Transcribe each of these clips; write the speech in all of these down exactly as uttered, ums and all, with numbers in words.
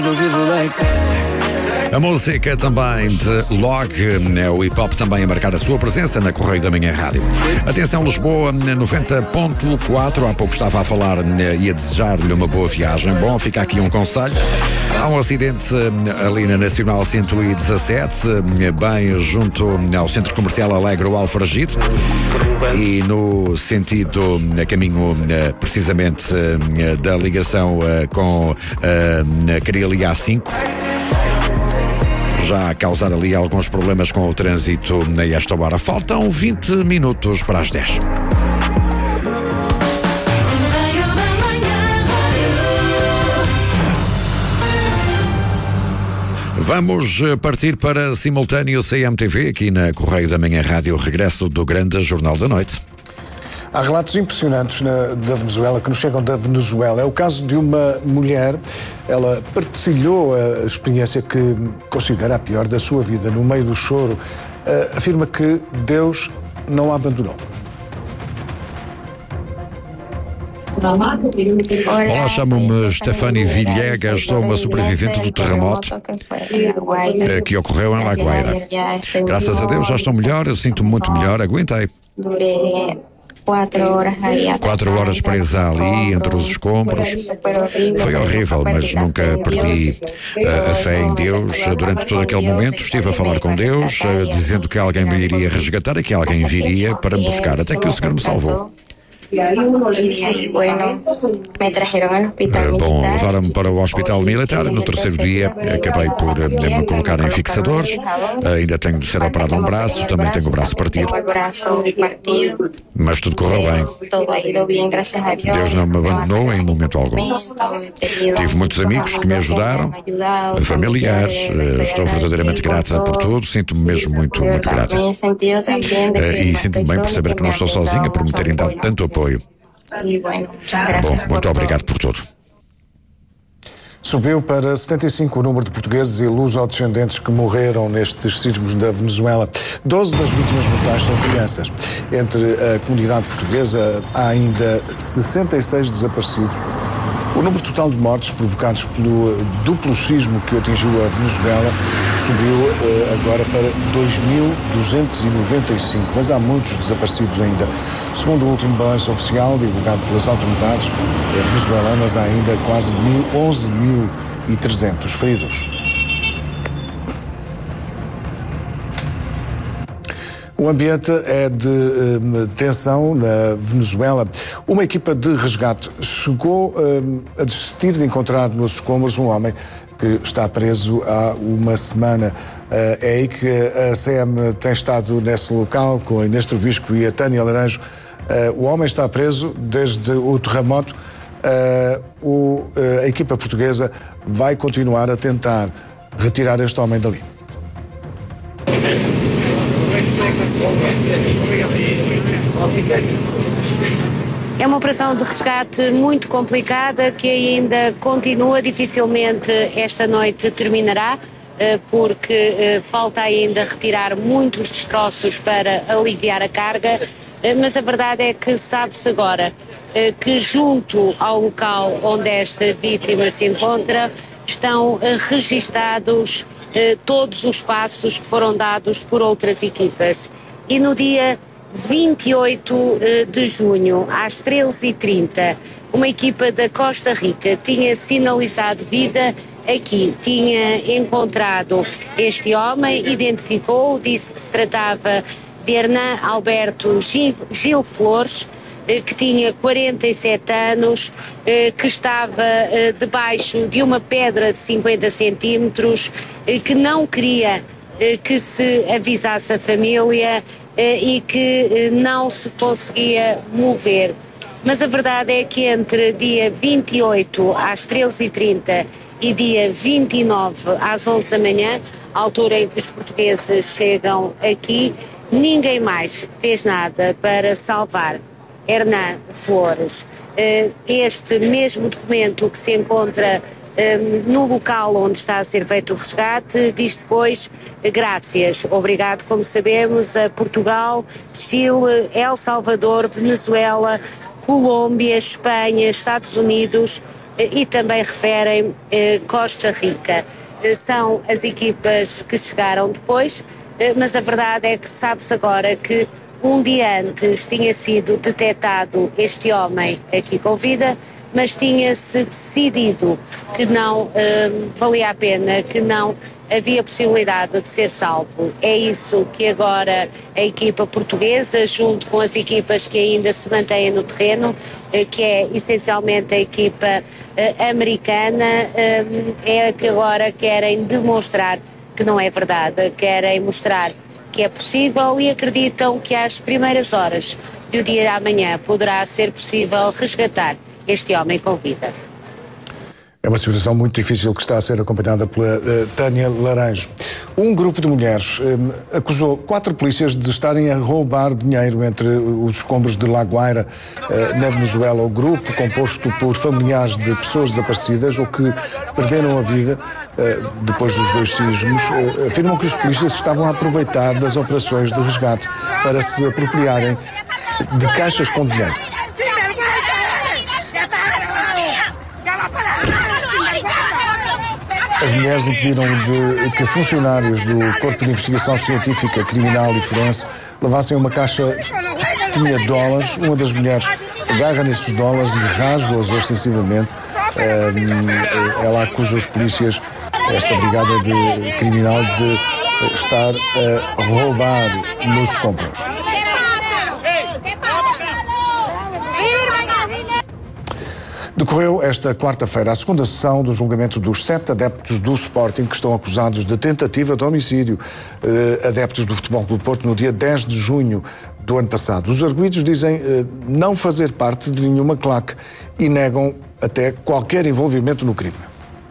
A música também de Log, o hip-hop também a marcar a sua presença na Correio da Manhã Rádio. Atenção Lisboa, noventa ponto quatro, há pouco estava a falar e a desejar-lhe uma boa viagem. Bom, fica aqui um conselho. Há um acidente ali na Nacional cento e dezassete, bem junto ao Centro Comercial Alegre, o Alfragide, e no sentido, a caminho precisamente da ligação com a Carilha A cinco. Já a causar ali alguns problemas com o trânsito nesta hora. Faltam vinte minutos para as dez. Vamos partir para simultâneo C M T V, aqui na Correio da Manhã Rádio, regresso do grande Jornal da Noite. Há relatos impressionantes na, da Venezuela, que nos chegam da Venezuela. É o caso de uma mulher, ela partilhou a experiência que considera a pior da sua vida. No meio do choro, uh, afirma que Deus não a abandonou. Olá, chamo-me Stefani Villegas, sou uma sobrevivente do terremoto que ocorreu em La Guaira. Graças a Deus já estou melhor, eu sinto-me muito melhor, aguentei. Quatro horas presa ali, entre os escombros. Foi horrível, mas nunca perdi uh, a fé em Deus. Durante todo aquele momento estive a falar com Deus, uh, dizendo que alguém me iria resgatar e que alguém viria para me buscar, até que o Senhor me salvou. Bom, levaram-me para o hospital militar. No terceiro dia acabei por me colocar em fixadores. Ainda tenho de ser operado um braço, também tenho o braço partido. Mas tudo correu bem. Deus não me abandonou em momento algum. Tive muitos amigos que me ajudaram, familiares. Estou verdadeiramente grata por tudo. Sinto-me mesmo muito, muito grata. E sinto-me bem por saber que não estou sozinha, por me terem dado tanto apoio. Bom, muito obrigado por tudo. Subiu para setenta e cinco o número de portugueses e luso-descendentes que morreram nestes sismos da Venezuela. doze das vítimas mortais são crianças. Entre a comunidade portuguesa há ainda sessenta e seis desaparecidos. O número total de mortes provocados pelo duplo sismo que atingiu a Venezuela subiu uh, agora para dois mil duzentos e noventa e cinco, mas há muitos desaparecidos ainda. Segundo o último balanço oficial divulgado pelas autoridades venezuelanas, há ainda quase onze mil e trezentos feridos. O ambiente é de um, tensão na Venezuela. Uma equipa de resgate chegou um, a desistir de encontrar nos escombros um homem que está preso há uma semana. Uh, é aí que a C M tem estado nesse local com a Inês Trovisco e a Tânia Laranjo. Uh, o homem está preso desde o terremoto. Uh, o, uh, a equipa portuguesa vai continuar a tentar retirar este homem dali. É uma operação de resgate muito complicada que ainda continua, dificilmente esta noite terminará, porque falta ainda retirar muitos destroços para aliviar a carga, mas a verdade é que sabe-se agora que junto ao local onde esta vítima se encontra estão registados todos os passos que foram dados por outras equipas. E no dia vinte e oito de junho, às treze e trinta, uma equipa da Costa Rica tinha sinalizado vida aqui, tinha encontrado este homem, identificou, disse que se tratava de Hernan Alberto Gil, Gil Flores, que tinha quarenta e sete anos, que estava debaixo de uma pedra de cinquenta centímetros, que não queria que se avisasse a família e que não se conseguia mover. Mas a verdade é que entre dia vinte e oito às treze e trinta e dia vinte e nove às onze da manhã, a altura em que os portugueses chegam aqui, ninguém mais fez nada para salvar Hernan Flores. Este mesmo documento que se encontra no local onde está a ser feito o resgate diz depois graças, obrigado, como sabemos, a Portugal, Chile, El Salvador, Venezuela, Colômbia, Espanha, Estados Unidos, e também referem Costa Rica. São as equipas que chegaram depois, mas a verdade é que sabe-se agora que um dia antes tinha sido detectado este homem aqui com vida, mas tinha-se decidido que não hum, valia a pena, que não havia possibilidade de ser salvo. É isso que agora a equipa portuguesa, junto com as equipas que ainda se mantêm no terreno, que é essencialmente a equipa americana, é que agora querem demonstrar que não é verdade, querem mostrar que é possível e acreditam que às primeiras horas do dia de amanhã poderá ser possível resgatar este homem com vida. É uma situação muito difícil que está a ser acompanhada pela uh, Tânia Laranjo. Um grupo de mulheres um, acusou quatro polícias de estarem a roubar dinheiro entre os escombros de La Guaira, uh, na Venezuela. O grupo, composto por familiares de pessoas desaparecidas ou que perderam a vida uh, depois dos dois sismos, uh, afirmam que os polícias estavam a aproveitar das operações de resgate para se apropriarem de caixas com dinheiro. As mulheres impediram de que funcionários do Corpo de Investigação Científica, Criminal e Forense levassem uma caixa que tinha dólares. Uma das mulheres agarra nesses dólares e rasga-os ostensivamente. Ela acusa os polícias, esta brigada de criminal, de estar a roubar nos escombros. Decorreu esta quarta-feira a segunda sessão do julgamento dos sete adeptos do Sporting que estão acusados de tentativa de homicídio, eh, adeptos do Futebol Clube do Porto, no dia dez de junho do ano passado. Os arguidos dizem eh, não fazer parte de nenhuma claque e negam até qualquer envolvimento no crime.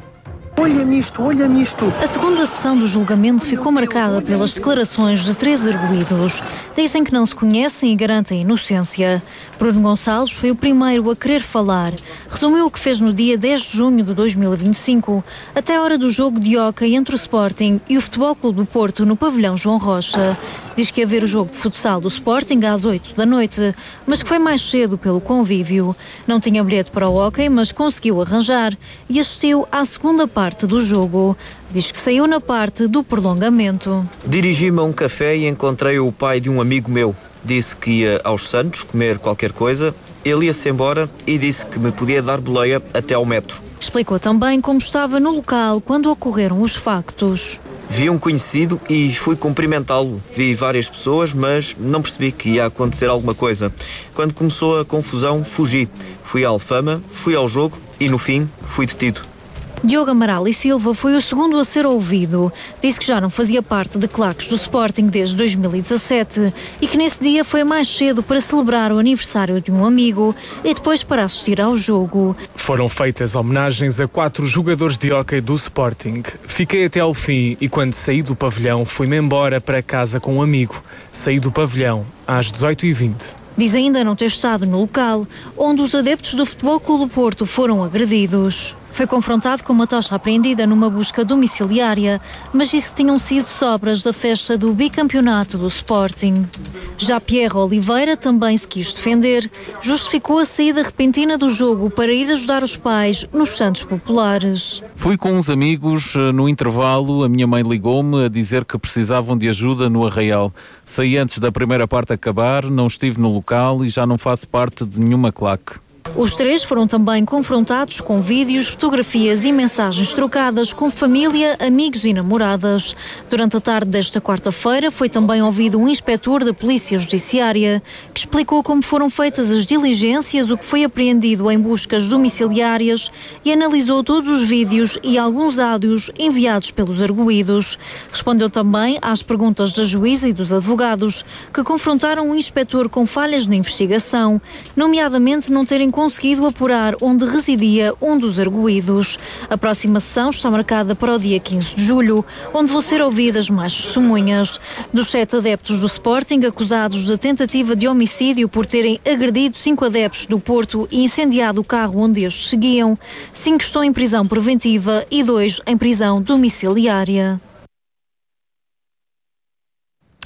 Olha-me isto, olha-me isto. A segunda sessão do julgamento ficou marcada pelas declarações de três arguidos. Dizem que não se conhecem e garantem inocência. Bruno Gonçalves foi o primeiro a querer falar. Resumiu o que fez no dia dez de junho de dois mil e vinte e cinco, até a hora do jogo de hóquei entre o Sporting e o Futebol Clube do Porto no pavilhão João Rocha. Diz que ia ver o jogo de futsal do Sporting às oito da noite, mas que foi mais cedo pelo convívio. Não tinha bilhete para o hóquei, mas conseguiu arranjar e assistiu à segunda parte do jogo. Diz que saiu na parte do prolongamento. Dirigi-me a um café e encontrei o pai de um amigo meu. Disse que ia aos Santos comer qualquer coisa. Ele ia-se embora e disse que me podia dar boleia até ao metro. Explicou também como estava no local quando ocorreram os factos. Vi um conhecido e fui cumprimentá-lo. Vi várias pessoas, mas não percebi que ia acontecer alguma coisa. Quando começou a confusão, fugi. Fui à Alfama, fui ao jogo e, no fim, fui detido. Diogo Amaral e Silva foi o segundo a ser ouvido. Disse que já não fazia parte de claques do Sporting desde dois mil e dezassete e que nesse dia foi mais cedo para celebrar o aniversário de um amigo e depois para assistir ao jogo. Foram feitas homenagens a quatro jogadores de hóquei do Sporting. Fiquei até ao fim e quando saí do pavilhão fui-me embora para casa com um amigo. Saí do pavilhão às dezoito e vinte. Diz ainda não ter estado no local onde os adeptos do Futebol Clube do Porto foram agredidos. Foi confrontado com uma tocha apreendida numa busca domiciliária, mas disse que tinham sido sobras da festa do bicampeonato do Sporting. Já Pierre Oliveira também se quis defender, justificou a saída repentina do jogo para ir ajudar os pais nos Santos Populares. Fui com uns amigos, no intervalo a minha mãe ligou-me a dizer que precisavam de ajuda no Arraial. Saí antes da primeira parte acabar, não estive no local e já não faço parte de nenhuma claque. Os três foram também confrontados com vídeos, fotografias e mensagens trocadas com família, amigos e namoradas. Durante a tarde desta quarta-feira foi também ouvido um inspetor da Polícia Judiciária que explicou como foram feitas as diligências, o que foi apreendido em buscas domiciliárias e analisou todos os vídeos e alguns áudios enviados pelos arguidos. Respondeu também às perguntas da juíza e dos advogados que confrontaram o inspetor com falhas na investigação, nomeadamente não terem conseguido apurar onde residia um dos arguidos. A próxima sessão está marcada para o dia quinze de julho, onde vão ser ouvidas mais testemunhas. Dos sete adeptos do Sporting acusados de tentativa de homicídio por terem agredido cinco adeptos do Porto e incendiado o carro onde estes seguiam, cinco estão em prisão preventiva e dois em prisão domiciliária.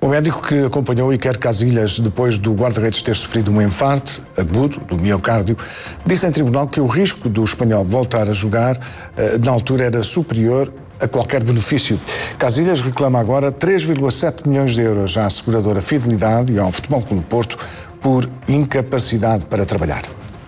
O médico que acompanhou Iker Casillas depois do guarda-redes ter sofrido um infarto agudo do miocárdio disse em tribunal que o risco do espanhol voltar a jogar na altura era superior a qualquer benefício. Casillas reclama agora três vírgula sete milhões de euros à seguradora Fidelidade e ao Futebol Clube do Porto por incapacidade para trabalhar.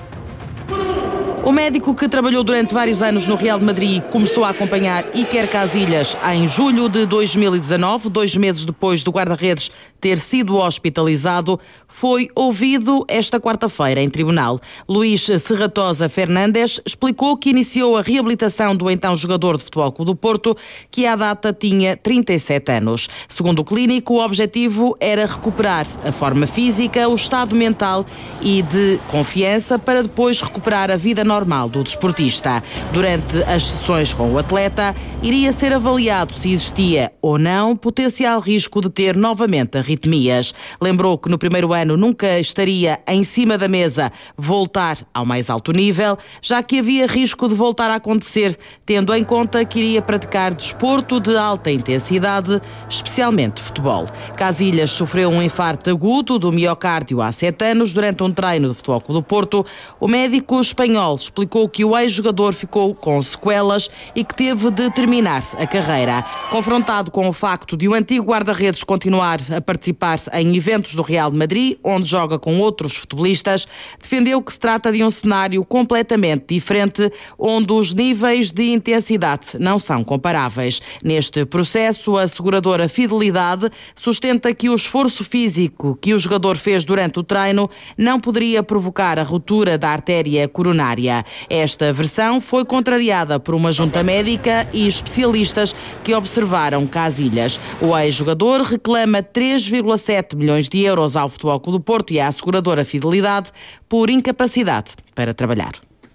O médico que trabalhou durante vários anos no Real de Madrid começou a acompanhar Iker Casillas em julho de dois mil e dezanove, dois meses depois do guarda-redes ter sido hospitalizado, foi ouvido esta quarta-feira em tribunal. Luís Serratosa Fernandes explicou que iniciou a reabilitação do então jogador de Futebol Clube do Porto, que à data tinha trinta e sete anos. Segundo o clínico, o objetivo era recuperar a forma física, o estado mental e de confiança para depois recuperar a vida normal do desportista. Durante as sessões com o atleta, iria ser avaliado se existia ou não potencial risco de ter novamente arritmias. Lembrou que no primeiro ano nunca estaria em cima da mesa voltar ao mais alto nível, já que havia risco de voltar a acontecer, tendo em conta que iria praticar desporto de alta intensidade, especialmente futebol. Casillas sofreu um infarto agudo do miocárdio há sete anos durante um treino de Futebol Clube do Porto. O médico espanhol explicou que o ex-jogador ficou com sequelas e que teve de terminar a carreira. Confrontado com o facto de o antigo guarda-redes continuar a participar em eventos do Real de Madrid, onde joga com outros futebolistas, defendeu que se trata de um cenário completamente diferente, onde os níveis de intensidade não são comparáveis. Neste processo, a seguradora Fidelidade sustenta que o esforço físico que o jogador fez durante o treino não poderia provocar a ruptura da artéria coronária. Esta versão foi contrariada por uma junta médica e especialistas que observaram Casillas. O ex-jogador reclama três vírgula sete milhões de euros ao Futebol Clube do Porto e à seguradora Fidelidade por incapacidade para trabalhar.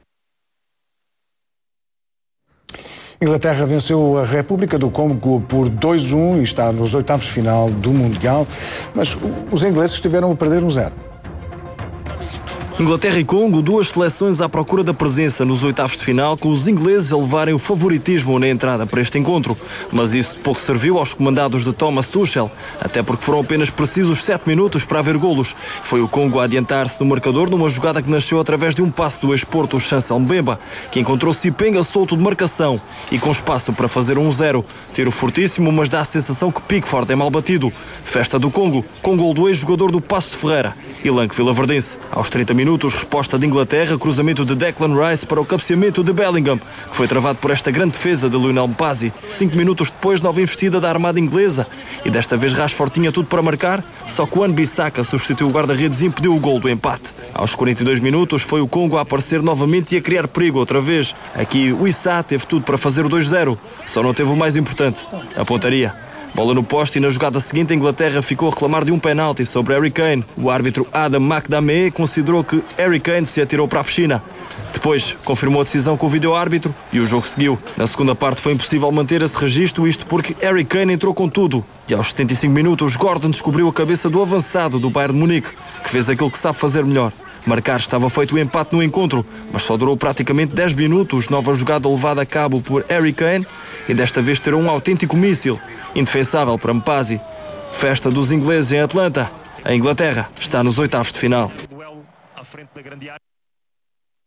Inglaterra venceu a República do Congo por dois a um e está nos oitavos de final do Mundial, mas os ingleses estiveram a perder um zero. Inglaterra e Congo, duas seleções à procura da presença nos oitavos de final, com os ingleses a levarem o favoritismo na entrada para este encontro. Mas isso de pouco serviu aos comandados de Thomas Tuchel, até porque foram apenas precisos sete minutos para haver golos. Foi o Congo a adiantar-se no marcador numa jogada que nasceu através de um passe do ex-Porto Chancel Mbemba, que encontrou Sipenga solto de marcação e com espaço para fazer um zero. Tiro fortíssimo, mas dá a sensação que Pickford é mal batido. Festa do Congo, com gol do ex-jogador do Paços de Ferreira, Ilan Vilaverdense. Aos trinta minutos, resposta de Inglaterra, cruzamento de Declan Rice para o cabeceamento de Bellingham, que foi travado por esta grande defesa de Lionel Mpasi. Cinco minutos depois, nova investida da armada inglesa, e desta vez Rashford tinha tudo para marcar, só que o Wan-Bissaka substituiu o guarda-redes e impediu o gol do empate. Aos quarenta e dois minutos, foi o Congo a aparecer novamente e a criar perigo outra vez. Aqui o Issa teve tudo para fazer o dois a zero, só não teve o mais importante, a pontaria. Bola no poste e na jogada seguinte a Inglaterra ficou a reclamar de um penalti sobre Harry Kane. O árbitro Adam McDamé considerou que Harry Kane se atirou para a piscina. Depois confirmou a decisão com o vídeo-árbitro e o jogo seguiu. Na segunda parte foi impossível manter esse registro, isto porque Harry Kane entrou com tudo. E aos setenta e cinco minutos Gordon descobriu a cabeça do avançado do Bayern de Munique, que fez aquilo que sabe fazer melhor. Marcar estava feito o empate no encontro, mas só durou praticamente dez minutos. Nova jogada levada a cabo por Harry Kane e desta vez terá um autêntico míssil, indefensável para Mpasi. Festa dos ingleses em Atlanta. A Inglaterra está nos oitavos de final.